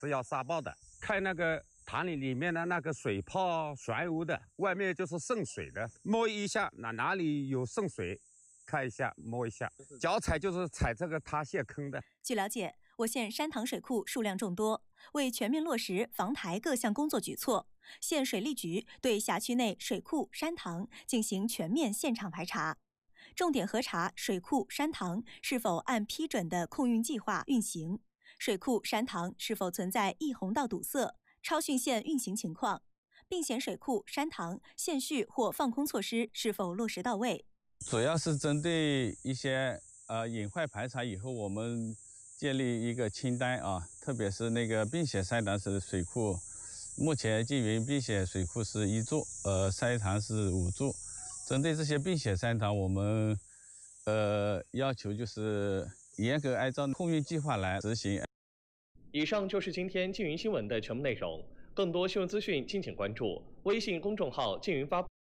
是要沙暴的。看那个塘里面的那个水泡旋游的，外面就是渗水的，摸一下哪里有渗水，看一下摸一下，脚踩就是踩这个塌陷坑的。 据了解，我县山塘水库数量众多，为全面落实防台各项工作举措，县水利局对辖区内水库、山塘进行全面现场排查，重点核查水库、山塘是否按批准的控运计划运行，水库、山塘是否存在溢洪道堵塞、超汛线运行情况，并险水库、山塘限蓄或放空措施是否落实到位。 主要是针对一些隐患排查以后，我们建立一个清单啊，特别是那个并险山塘是水库，目前缙云并险水库是1座，山塘是5座。针对这些并险山塘，我们要求就是严格按照控运计划来执行。 以上就是今天缙云新闻的全部内容。更多新闻资讯，敬请关注微信公众号“缙云发布”。